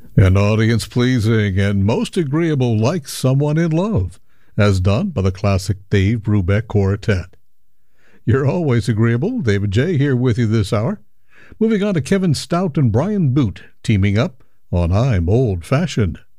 and audience-pleasing and most agreeable like Someone in Love, as done by the classic Dave Brubeck Quartet. You're always agreeable. David J. here with you this hour. Moving on to Kevin Stout and Brian Boot teaming up on I'm Old Fashioned.